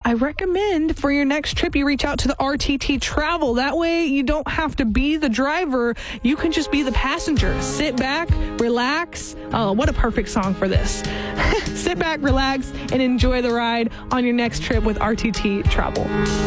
I recommend for your next trip, you reach out to the RTT Travel. That way you don't have to be the driver. You can just be the passenger. Sit back, relax. Oh, what a perfect song for this. Sit back, relax, and enjoy the ride on your next trip with RTT Travel.